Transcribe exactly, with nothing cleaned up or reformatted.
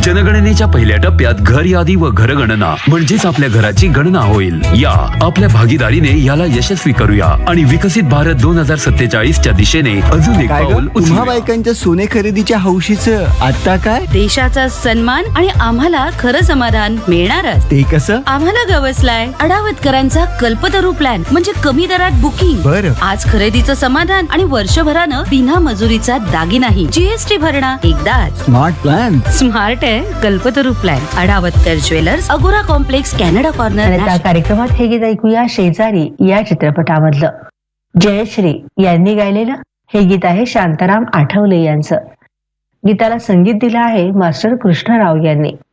जनगणनेच्या पहिल्या टप्प्यात घर यादी व घरगणना म्हणजेच आपल्या घराची गणना होईल. या आपल्या भागीदारीने याला यशस्वी करूया आणि विकसित भारत दोन हजार सत्तेचाळीस च्या दिशेने अजून एक पाऊल तुम्हा उचलूया. बायकांच्या सोने खरेदीच्या हौशीचं आता काय? देशाचा सन्मान आणि आम्हाला खरं समाधान मिळणारच. ते कसं? आम्हाला गवसलाय अडावतकरांचा कल्पतरू प्लॅन, म्हणजे कमी दरात बुकिंग. बरं. आज खरेदीचं समाधान आणि वर्षभरानं बिना मजुरीचा दागिनाही. जीएसटी भरणा एकदाच. Smart plan. स्मार्ट आहे कल्पतरू प्लॅन. अडावतकर ज्वेलर्स, अगोरा कॉम्प्लेक्स, कॅनडा कॉर्नर. आणि त्या कार्यक्रमात हे गीत ऐकूया शेजारी या चित्रपटामधलं. जयश्री यांनी गायलेलं हे गीत आहे शांताराम आठवले यांचं. गीताला संगीत दिलं आहे मास्टर कृष्णराव यांनी.